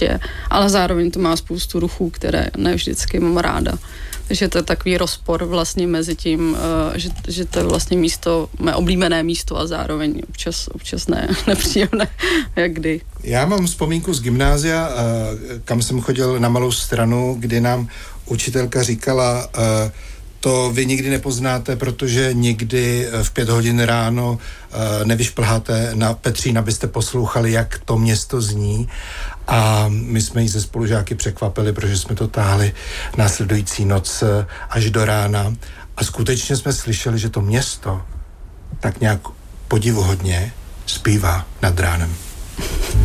cestě, ale zároveň to má spoustu ruchů, které ne vždycky mám ráda. Takže to je takový rozpor vlastně mezi tím, že to je vlastně místo, mé oblíbené místo a zároveň občas nepříjemné, jak kdy. Já mám vzpomínku z gymnázia, kam jsem chodil na Malou Stranu, kdy nám učitelka říkala, to vy nikdy nepoznáte, protože nikdy v 5 hodin ráno nevyšplháte na Petřín, abyste poslouchali, jak to město zní. A my jsme jí ze spolužáky překvapili, protože jsme to táhli následující noc až do rána. A skutečně jsme slyšeli, že to město tak nějak podivuhodně zpívá nad ránem.